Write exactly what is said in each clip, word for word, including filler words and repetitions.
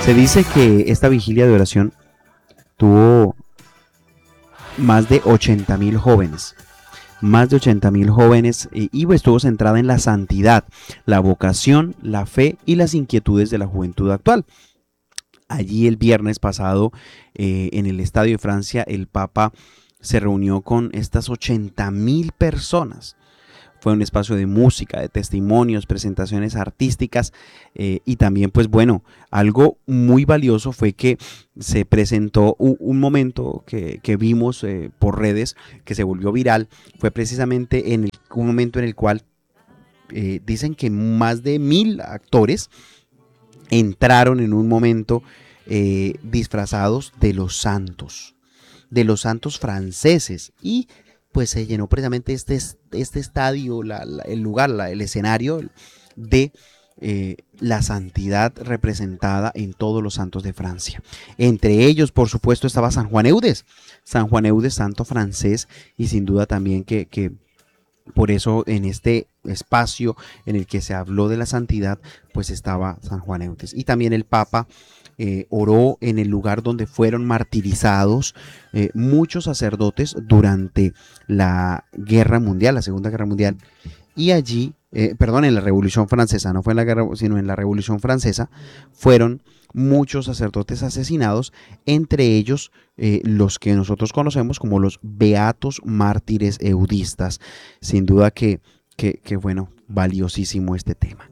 Se dice que esta vigilia de oración tuvo más de ochenta mil jóvenes. Más de ochenta mil jóvenes y, y estuvo centrada en la santidad, la vocación, la fe y las inquietudes de la juventud actual. Allí el viernes pasado, eh, en el Estadio de Francia, el Papa se reunió con estas ochenta mil personas. Fue un espacio de música, de testimonios, presentaciones artísticas eh, y también, pues bueno, algo muy valioso fue que se presentó un, un momento que, que vimos eh, por redes, que se volvió viral, fue precisamente en el, un momento en el cual eh, dicen que más de mil actores entraron en un momento eh, disfrazados de los santos, de los santos franceses, y pues se llenó precisamente este, este estadio, la, la, el lugar, la, el escenario de eh, la santidad representada en todos los santos de Francia. Entre ellos, por supuesto, estaba San Juan Eudes, San Juan Eudes, santo francés, y sin duda también que, que por eso en este espacio en el que se habló de la santidad, pues estaba San Juan Eudes. Y también el Papa eh, oró en el lugar donde fueron martirizados eh, muchos sacerdotes durante la Guerra Mundial, la Segunda Guerra Mundial. Y allí, eh, perdón, en la Revolución Francesa, no fue en la guerra, sino en la Revolución Francesa, fueron muchos sacerdotes asesinados, entre ellos eh, los que nosotros conocemos como los beatos mártires eudistas. Sin duda que, que, que bueno, valiosísimo este tema.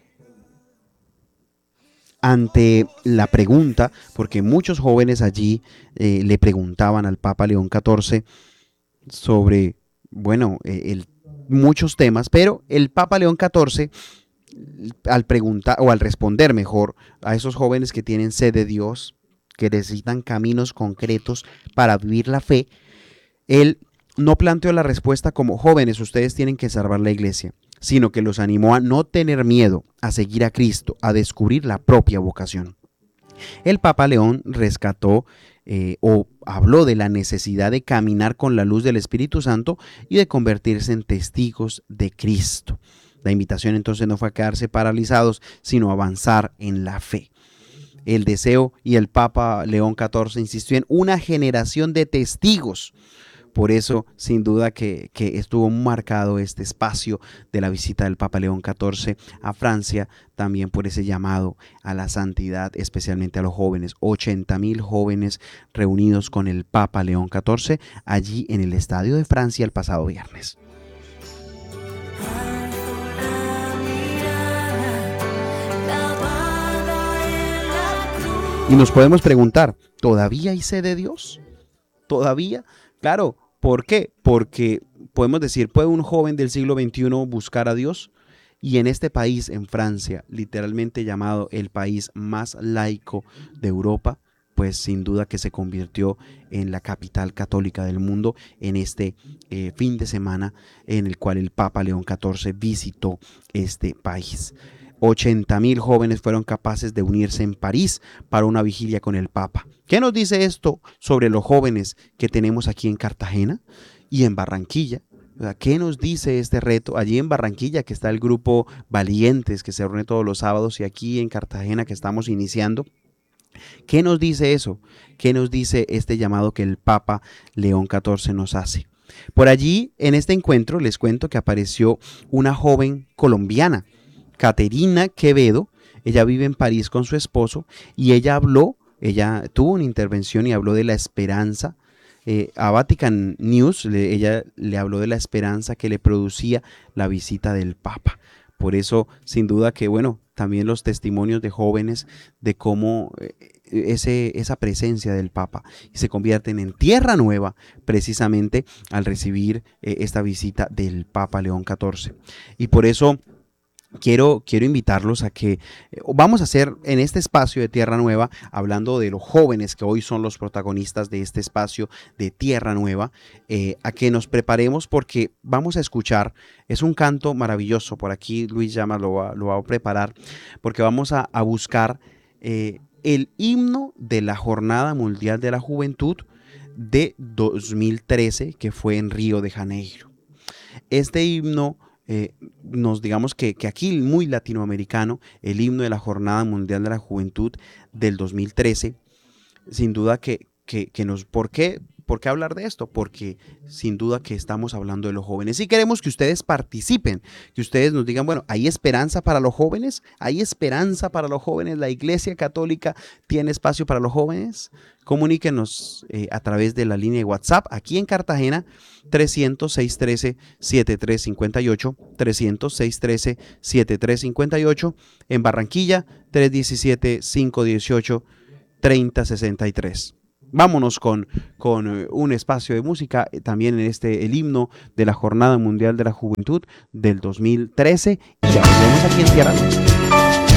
Ante la pregunta, porque muchos jóvenes allí eh, le preguntaban al Papa León catorce sobre, bueno, eh, el, muchos temas, pero el Papa León catorce, al preguntar o al responder mejor a esos jóvenes que tienen sed de Dios, que necesitan caminos concretos para vivir la fe, él no planteó la respuesta como jóvenes, ustedes tienen que salvar la iglesia, sino que los animó a no tener miedo, a seguir a Cristo, a descubrir la propia vocación. El Papa León rescató eh, o habló de la necesidad de caminar con la luz del Espíritu Santo y de convertirse en testigos de Cristo. La invitación entonces no fue a quedarse paralizados, sino a avanzar en la fe. El deseo, y el Papa León catorce insistió en una generación de testigos. Por eso, sin duda que, que estuvo marcado este espacio de la visita del Papa León catorce a Francia, también por ese llamado a la santidad, especialmente a los jóvenes. ochenta mil jóvenes reunidos con el Papa León catorce allí en el Estadio de Francia el pasado viernes. Y nos podemos preguntar, ¿todavía hay sed de Dios? ¿Todavía? Claro, ¿por qué? Porque podemos decir, ¿puede un joven del siglo veintiuno buscar a Dios? Y en este país, en Francia, literalmente llamado el país más laico de Europa, pues sin duda que se convirtió en la capital católica del mundo en este eh, fin de semana en el cual el Papa León catorce visitó este país. ochenta mil jóvenes fueron capaces de unirse en París para una vigilia con el Papa. ¿Qué nos dice esto sobre los jóvenes que tenemos aquí en Cartagena y en Barranquilla? ¿Qué nos dice este reto? Allí en Barranquilla, que está el grupo Valientes, que se reúne todos los sábados, y aquí en Cartagena, que estamos iniciando. ¿Qué nos dice eso? ¿Qué nos dice este llamado que el Papa León catorce nos hace? Por allí, en este encuentro, les cuento que apareció una joven colombiana, Caterina Quevedo. Ella vive en París con su esposo y ella habló, ella tuvo una intervención y habló de la esperanza. Eh, a Vatican News, le, ella le habló de la esperanza que le producía la visita del Papa. Por eso, sin duda que, bueno, también los testimonios de jóvenes de cómo eh, ese, esa presencia del Papa se convierten en tierra nueva precisamente al recibir eh, esta visita del Papa León catorce. Y por eso Quiero, quiero invitarlos a que eh, vamos a hacer en este espacio de Tierra Nueva, hablando de los jóvenes que hoy son los protagonistas de este espacio de Tierra Nueva, eh, a que nos preparemos porque vamos a escuchar, es un canto maravilloso, por aquí Luis Llama lo va, lo va a preparar, porque vamos a, a buscar eh, el himno de la Jornada Mundial de la Juventud de dos mil trece, que fue en Río de Janeiro. Este himno eh, nos digamos que, que aquí muy latinoamericano, el himno de la Jornada Mundial de la Juventud del dos mil trece, sin duda que, que, que nos, ¿por qué? ¿Por qué hablar de esto? Porque sin duda que estamos hablando de los jóvenes y queremos que ustedes participen, que ustedes nos digan, bueno, ¿hay esperanza para los jóvenes? ¿Hay esperanza para los jóvenes? ¿La Iglesia Católica tiene espacio para los jóvenes? Comuníquenos eh, a través de la línea de WhatsApp aquí en Cartagena, trescientos, seiscientos trece, setenta y tres cincuenta y ocho, trescientos, seiscientos trece, setenta y tres cincuenta y ocho, en Barranquilla, trescientos diecisiete, quinientos dieciocho, treinta sesenta y tres. Vámonos con, con un espacio de música, también en este, el himno de la Jornada Mundial de la Juventud del dos mil trece. Y ya volvemos aquí en Tierra Luz.